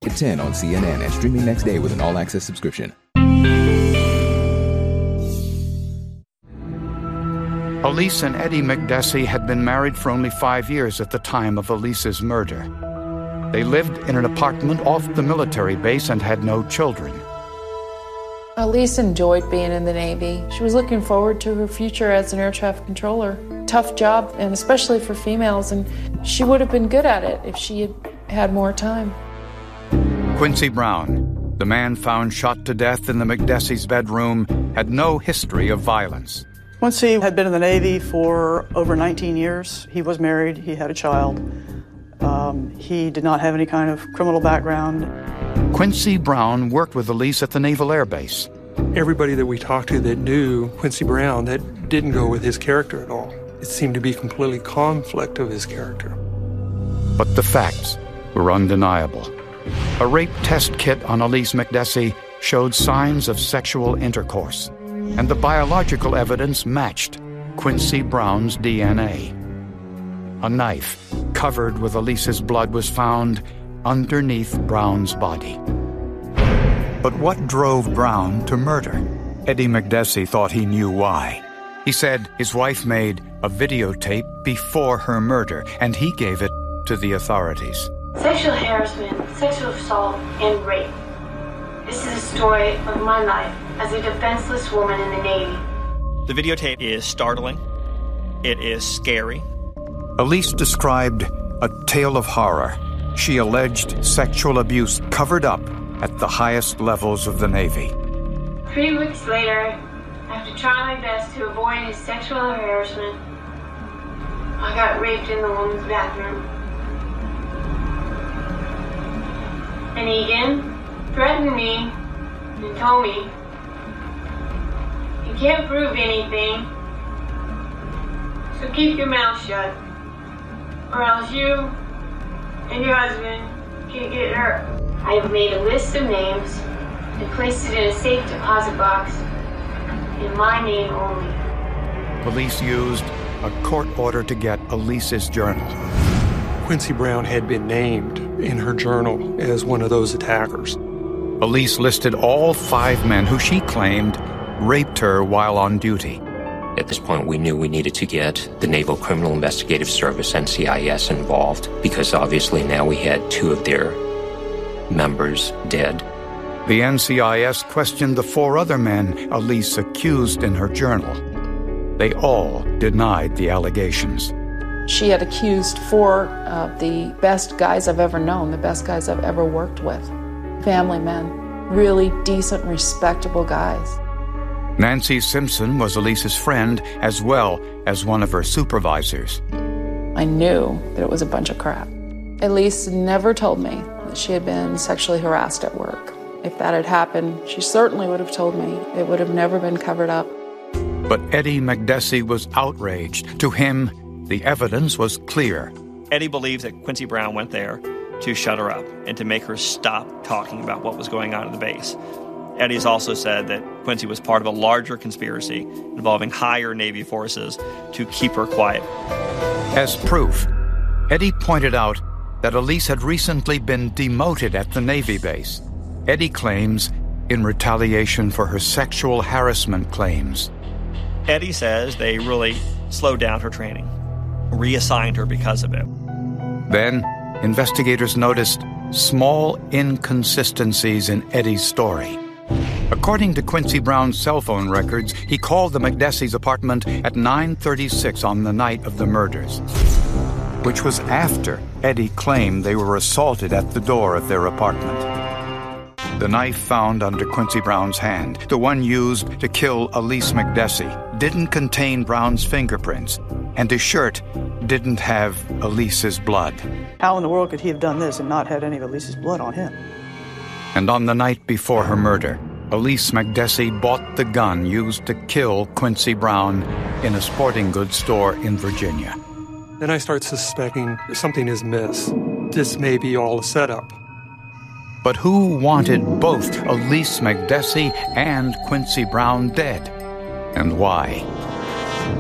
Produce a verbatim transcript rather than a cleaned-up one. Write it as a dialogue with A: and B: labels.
A: At ten on C N N and streaming next day with an all-access subscription.
B: Elise and Eddie McDessie had been married for only five years at the time of Elise's murder. They lived in an apartment off the military base and had no children.
C: Elise enjoyed being in the Navy. She was looking forward to her future as an air traffic controller. Tough job, and especially for females, and she would have been good at it if she had had more time.
B: Quincy Brown, the man found shot to death in the McDessie's bedroom, had no history of violence.
D: Quincy had been in the Navy for over nineteen years. He was married. He had a child. Um, he did not have any kind of criminal background.
B: Quincy Brown worked with Elise at the Naval Air Base.
E: Everybody that we talked to that knew Quincy Brown, that didn't go with his character at all. It seemed to be completely conflict of his character.
B: But the facts were undeniable. A rape test kit on Elise McDessie showed signs of sexual intercourse, and the biological evidence matched Quincy Brown's D N A. A knife covered with Elise's blood was found underneath Brown's body. But what drove Brown to murder? Eddie McDessie thought he knew why. He said his wife made a videotape before her murder, and he gave it to the authorities.
F: Sexual harassment, sexual assault, and rape. This is a story of my life as a defenseless woman in the Navy.
G: The videotape is startling. It is scary.
B: Elise described a tale of horror. She alleged sexual abuse covered up at the highest levels of the Navy.
F: Three weeks later, after trying my best to avoid his sexual harassment, I got raped in the woman's bathroom. And Egan threatened me and told me, "You can't prove anything, so keep your mouth shut, or else you and your husband can get hurt." I have made a list of names and placed it in a safe deposit box in my name only.
B: Police used a court order to get Elise's journal.
E: Quincy Brown had been named in her journal as one of those attackers.
B: Elise listed all five men who she claimed raped her while on duty.
H: At this point, we knew we needed to get the Naval Criminal Investigative Service, N C I S, involved, because obviously now we had two of their members dead.
B: The N C I S questioned the four other men Elise accused in her journal. They all denied the allegations.
C: She had accused four of the best guys I've ever known, the best guys I've ever worked with. Family men, really decent, respectable guys.
B: Nancy Simpson was Elise's friend as well as one of her supervisors.
C: I knew that it was a bunch of crap. Elise never told me that she had been sexually harassed at work. If that had happened, she certainly would have told me. It would have never been covered up.
B: But Eddie McDessie was outraged. To him, the evidence was clear.
G: Eddie believes that Quincy Brown went there to shut her up and to make her stop talking about what was going on at the base. Eddie's also said that Quincy was part of a larger conspiracy involving higher Navy forces to keep her quiet.
B: As proof, Eddie pointed out that Elise had recently been demoted at the Navy base. Eddie claims in retaliation for her sexual harassment claims.
G: Eddie says they really slowed down her training, reassigned her because of it.
B: Then, investigators noticed small inconsistencies in Eddie's story. According to Quincy Brown's cell phone records, he called the McDessie's apartment at nine thirty-six on the night of the murders, which was after Eddie claimed they were assaulted at the door of their apartment. The knife found under Quincy Brown's hand, the one used to kill Elise McDessie, didn't contain Brown's fingerprints, and his shirt didn't have Elise's blood.
D: How in the world could he have done this and not had any of Elise's blood on him?
B: And on the night before her murder, Elise McDessie bought the gun used to kill Quincy Brown in a sporting goods store in Virginia.
E: Then I start suspecting something is amiss. This may be all a setup.
B: But who wanted both Elise McDessie and Quincy Brown dead? And why?